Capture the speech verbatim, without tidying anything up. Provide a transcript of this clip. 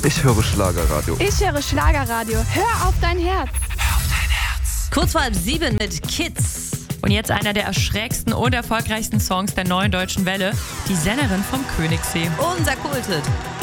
Ich höre Schlagerradio. Ich höre Schlagerradio. Hör auf dein Herz. Hör auf dein Herz. Kurz vor halb sieben mit Kids. Und jetzt einer der erschrecksten und erfolgreichsten Songs der neuen deutschen Welle, die Sängerin vom Königssee. Unser Kulthit.